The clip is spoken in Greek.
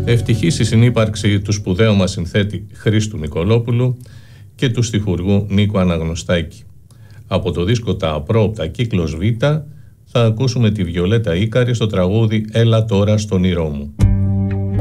Ευτυχής η συνύπαρξη του σπουδαίου μας συνθέτη Χρήστου Νικολόπουλου και του στιχουργού Νίκου Αναγνωστάκη. Από το δίσκο «Τα Απρόοπτα» κύκλος Β θα ακούσουμε τη Βιολέτα Ίκαρη στο τραγούδι «Έλα τώρα στον ήρω μου».